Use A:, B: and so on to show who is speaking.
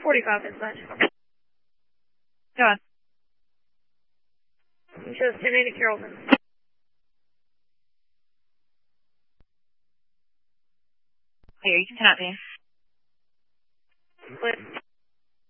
A: 45 inside.
B: Go on.
A: It shows 1080 Carrollton.
B: Clear, you can turn out there.
A: Clear.